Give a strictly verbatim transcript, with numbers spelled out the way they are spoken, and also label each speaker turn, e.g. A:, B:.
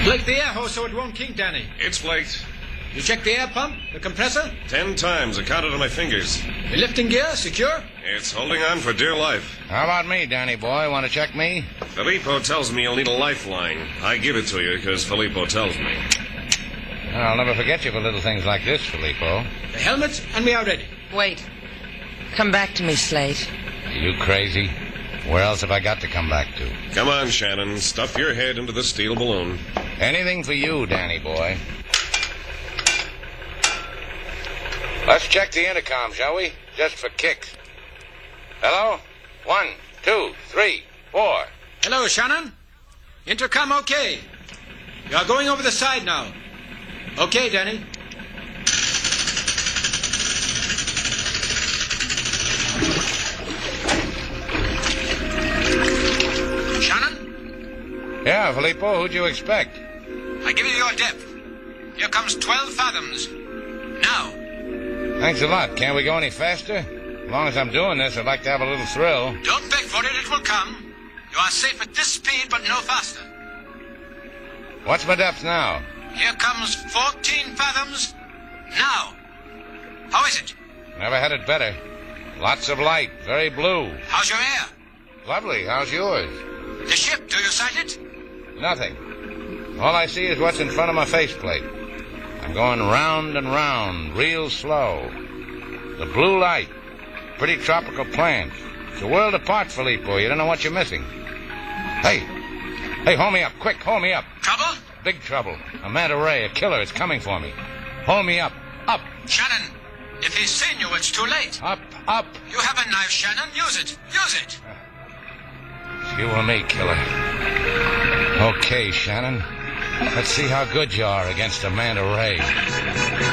A: Flake the air hose so it won't kink, Danny.
B: It's flaked.
A: You checked the air pump, the compressor?
B: Ten times. I counted on my fingers.
A: The lifting gear, secure?
B: It's holding on for dear life.
C: How about me, Danny boy? Want to check me?
B: Filippo tells me you'll need a lifeline. I give it to you because Filippo tells me.
C: I'll never forget you for little things like this, Filippo.
A: The helmets and we are ready.
D: Wait. Come back to me, Slate.
C: Are you crazy? Where else have I got to come back to?
B: Come on, Shannon. Stuff your head into the steel balloon.
C: Anything for you, Danny boy. Let's check the intercom, shall we? Just for kicks. Hello? One, two, three, four.
A: Hello, Shannon. Intercom okay. You are going over the side now. Okay, Danny. Shannon?
C: Yeah, Filippo, who'd you expect?
A: I give you your depth. Here comes twelve fathoms. Now.
C: Thanks a lot. Can't we go any faster? As long as I'm doing this, I'd like to have a little thrill.
A: Don't beg for it, it will come. You are safe at this speed, but no faster.
C: What's my depth now?
A: Here comes fourteen fathoms. Now. How is it?
C: Never had it better. Lots of light, very blue.
A: How's your air?
C: Lovely. How's yours?
A: The ship, do you sight it?
C: Nothing. All I see is what's in front of my faceplate. I'm going round and round, real slow. The blue light. Pretty tropical plants. It's a world apart, Filippo. You don't know what you're missing. Hey. Hey, hold me up. Quick, hold me up.
A: Trouble?
C: Big trouble. A manta ray, a killer, is coming for me. Hold me up. Up.
A: Shannon, if he's seen you, it's too late.
C: Up, up.
A: You have a knife, Shannon. Use it. Use it.
C: It's you or me, killer. Okay, Shannon. Let's see how good you are against a manta ray.